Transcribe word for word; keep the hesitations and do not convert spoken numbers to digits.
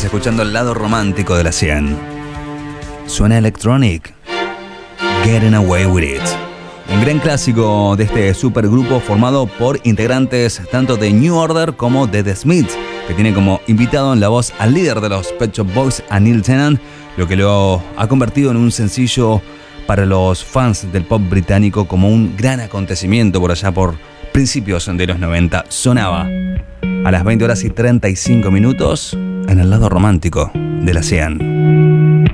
Estás escuchando el lado romántico de la cien. Suena Electronic, Getting Away With It. Un gran clásico de este supergrupo formado por integrantes tanto de New Order como de The Smiths, que tiene como invitado en la voz al líder de los Pet Shop Boys, a Neil Tennant, lo que lo ha convertido en un sencillo para los fans del pop británico como un gran acontecimiento por allá por principios de los noventa. Sonaba a las veinte horas y treinta y cinco minutos en el lado romántico de la cien.